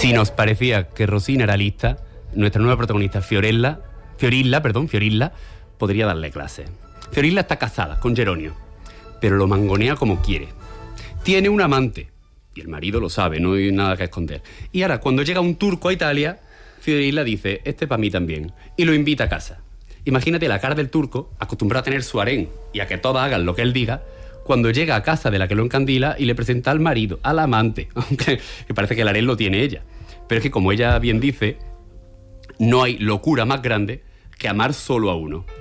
Si nos parecía que Rosina era lista, nuestra nueva protagonista, Fiorilla, podría darle clase. Fiorilla está casada con Geronio, pero lo mangonea como quiere. Tiene un amante, y el marido lo sabe, no hay nada que esconder. Y ahora, cuando llega un turco a Italia, Fiorilla dice, este para mí también, y lo invita a casa. Imagínate la cara del turco, acostumbrado a tener su harén y a que todas hagan lo que él diga, cuando llega a casa de la que lo encandila y le presenta al marido, al amante, aunque parece que el harén lo tiene ella. Pero es que, como ella bien dice, no hay locura más grande que amar solo a uno.